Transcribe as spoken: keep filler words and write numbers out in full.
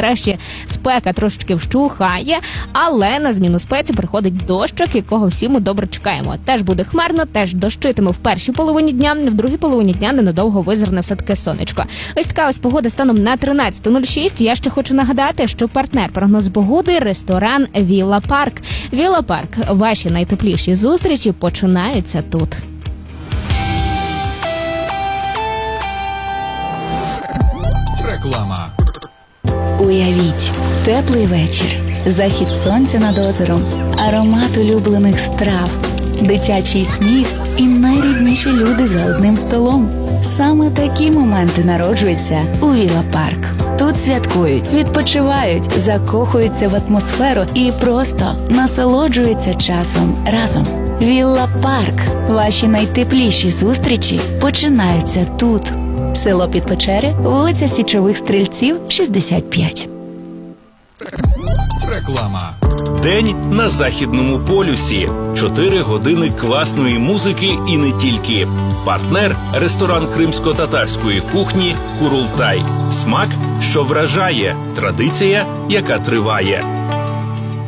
Нарешті спека трошечки вщухає, але на зміну спеці приходить дощик, якого всі ми добре чекаємо. Теж буде хмарно, теж дощитиме в першій половині дня, в другій половині дня ненадовго визирне все-таки сонечко. Ось така ось погода станом на тринадцяте нуль шість. Я ще хочу нагадати, що партнер прогнозу погоди – ресторан Вілла Парк. Вілла Парк. Ваші найтепліші зустрічі починаються тут. Реклама. Уявіть, теплий вечір, захід сонця над озером, аромат улюблених страв, дитячий сміх і найрідніші люди за одним столом. Саме такі моменти народжуються у Вілла Парк. Тут святкують, відпочивають, закохуються в атмосферу і просто насолоджуються часом разом. Вілла Парк. Ваші найтепліші зустрічі починаються тут. Село Підпечери, вулиця Січових Стрільців, шістдесят п'ять. Реклама. День на Західному полюсі. Чотири години класної музики і не тільки. Партнер – ресторан кримсько-татарської кухні «Курултай». Смак, що вражає. Традиція, яка триває.